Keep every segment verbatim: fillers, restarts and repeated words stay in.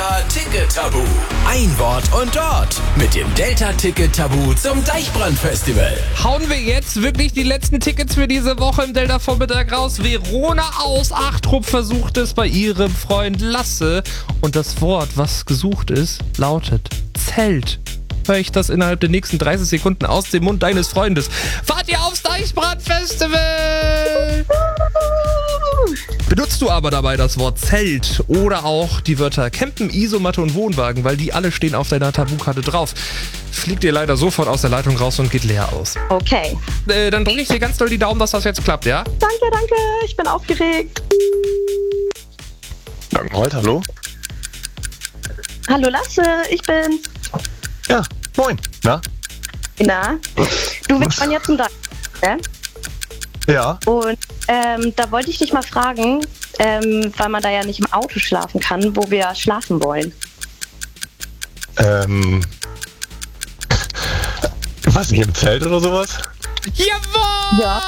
Delta-Ticket-Tabu. Ein Wort und dort mit dem Delta-Ticket-Tabu zum Deichbrand-Festival. Hauen wir jetzt wirklich die letzten Tickets für diese Woche im Delta-Vormittag raus. Verona aus Achtrup versucht es bei ihrem Freund Lasse. Und das Wort, was gesucht ist, lautet Zelt. Höre ich das innerhalb der nächsten dreißig Sekunden aus dem Mund deines Freundes. Fahrt ihr aufs Deichbrand-Festival? Benutzt du aber dabei das Wort Zelt oder auch die Wörter Campen, Isomatte und Wohnwagen, weil die alle stehen auf deiner Tabukarte drauf, fliegt ihr leider sofort aus der Leitung raus und geht leer aus. Okay. Äh, dann drücke ich dir ganz doll die Daumen, dass das jetzt klappt, ja? Danke, danke. Ich bin aufgeregt. Dankenhold, hallo? Hallo Lasse, ich bin's. Ja, moin. Na? Na? Du, wir fahren jetzt zum Dach, ne? Ja. Und ähm, da wollte ich dich mal fragen, ähm, weil man da ja nicht im Auto schlafen kann, wo wir schlafen wollen. Ähm. Was, nicht im Zelt oder sowas? Jawohl! Ja.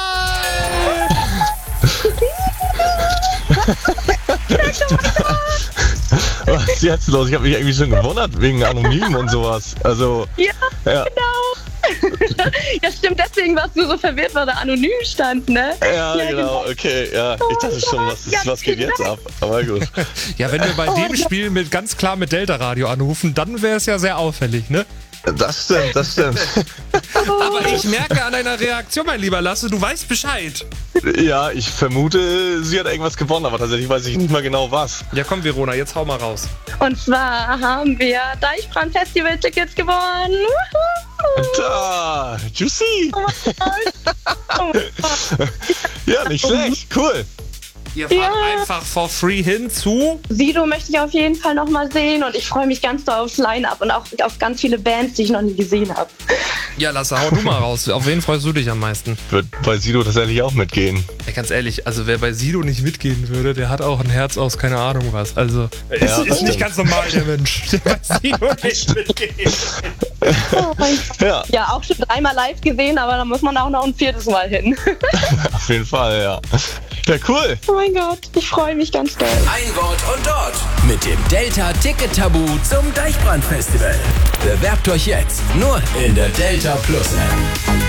Was ist jetzt los? Ich habe mich irgendwie schon gewundert wegen Anonym und sowas. Also. Ja, Ja, genau. Ja, stimmt, deswegen warst du so verwirrt, weil da anonym stand, ne? ja, genau, okay, ja. Ich dachte schon, was, ist, was geht jetzt ab? Aber gut. Ja, wenn wir bei dem Spiel mit ganz klar mit Delta-Radio anrufen, dann wäre es ja sehr auffällig, ne? Das stimmt, das stimmt. Aber ich merke an deiner Reaktion, mein lieber Lasse, du weißt Bescheid. Ja, ich vermute, sie hat irgendwas gewonnen, aber tatsächlich weiß ich nicht mal genau was. Ja komm, Verona, jetzt hau mal raus. Und zwar haben wir Deichbrand-Festival-Tickets gewonnen. Da, juicy. Oh mein Gott. Ja, nicht schlecht, cool. Ihr fahrt Ja. einfach for free hin zu... Sido möchte ich auf jeden Fall nochmal sehen und ich freue mich ganz doll aufs Line-Up und auch auf ganz viele Bands, die ich noch nie gesehen habe. Ja, Lasse, hau du mal raus. Auf wen freust du dich am meisten? Wird bei Sido tatsächlich auch mitgehen. Ja, ganz ehrlich, also wer bei Sido nicht mitgehen würde, der hat auch ein Herz aus keine Ahnung was. Also, ist, Ja, ist nicht stimmt. ganz normal, der Mensch, der bei Sido nicht mitgeht. Oh mein Gott. Ja, Ja, auch schon dreimal live gesehen, aber da muss man auch noch ein viertes Mal hin. auf jeden Fall, ja. Ja, cool. Oh mein Gott, ich freue mich ganz doll. Ein Wort und dort mit dem Delta-Ticket-Tabu zum Deichbrand-Festival. Bewerbt euch jetzt nur in der Delta Plus App.